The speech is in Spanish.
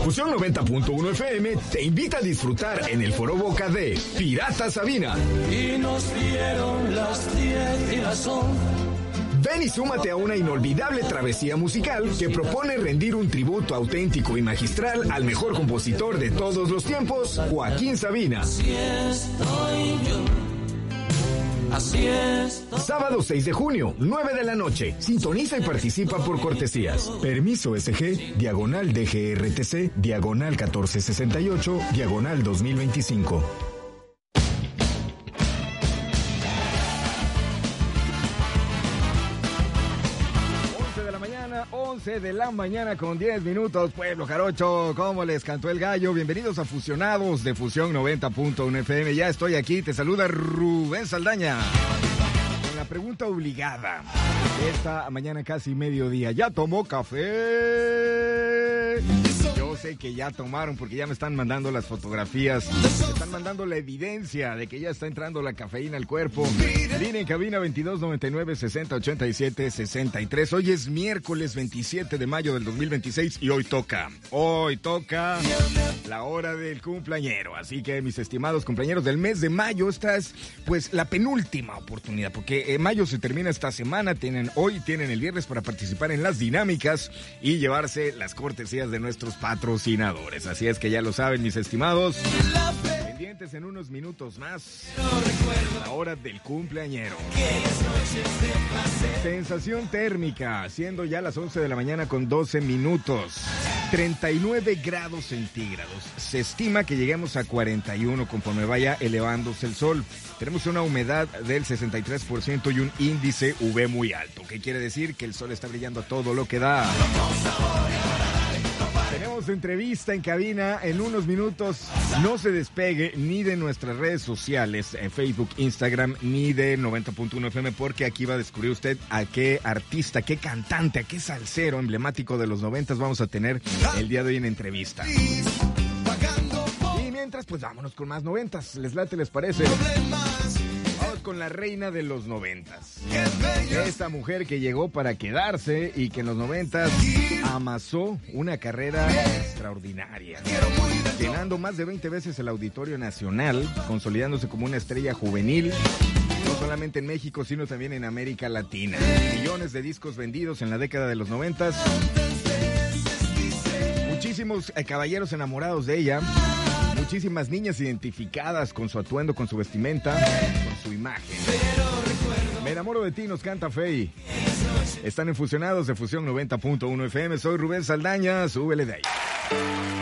Fusión 90.1 FM te invita a disfrutar en el Foro Boca de Pirata Sabina. Y nos dieron las 10 y las 11. Ven y súmate a una inolvidable travesía musical que propone rendir un tributo auténtico y magistral al mejor compositor de todos los tiempos, Joaquín Sabina. Así estoy yo. Así es. Sábado 6 de junio, 9 de la noche. Sintoniza y participa por cortesías. Permiso SG, diagonal DGRTC, diagonal 1468, diagonal 2025. 11 de la mañana con 10 minutos, Pueblo Jarocho, ¿cómo les cantó el gallo? Bienvenidos a Fusionados de Fusión 90.1 FM. Ya estoy aquí, te saluda Rubén Saldaña. Con la pregunta obligada, esta mañana casi mediodía, ¿ya tomó café? Yo sé que ya tomaron porque ya me están mandando las fotografías, me están mandando la evidencia de que ya está entrando la cafeína al cuerpo. Línea en cabina 2299-6087-63. Hoy es miércoles 27 de mayo del 2026 y hoy toca la hora del cumpleañero. Así que mis estimados cumpleañeros del mes de mayo, esta es pues la penúltima oportunidad porque mayo se termina esta semana, tienen el viernes para participar en las dinámicas y llevarse las cortesías de nuestros patrocinadores. Así es que ya lo saben, mis estimados. Pendientes en unos minutos más. La hora del cumpleañero. Sensación térmica, siendo ya las 11 de la mañana con 12 minutos. 39 grados centígrados. Se estima que lleguemos a 41 conforme vaya elevándose el sol. Tenemos una humedad del 63% y un índice UV muy alto. ¿Qué quiere decir? Que el sol está brillando a todo lo que da. Tenemos entrevista en cabina en unos minutos. No se despegue ni de nuestras redes sociales, Facebook, Instagram, ni de 90.1 FM, porque aquí va a descubrir usted a qué artista, qué cantante, a qué salsero emblemático de los 90 vamos a tener el día de hoy en entrevista. Y mientras, pues vámonos con más 90. ¿Les late, les parece? Vamos con la reina de los 90. Esta mujer que llegó para quedarse y que en los 90 amasó una carrera extraordinaria, llenando más de 20 veces el Auditorio Nacional, consolidándose como una estrella juvenil, no solamente en México, sino también en América Latina. Millones de discos vendidos en la década de los 90. Muchísimos caballeros enamorados de ella. Muchísimas niñas identificadas con su atuendo, con su vestimenta, con su imagen. Me enamoro de ti, nos canta Fey. Están en Fusionados de Fusión 90.1 FM. Soy Rubén Saldaña, súbele de ahí.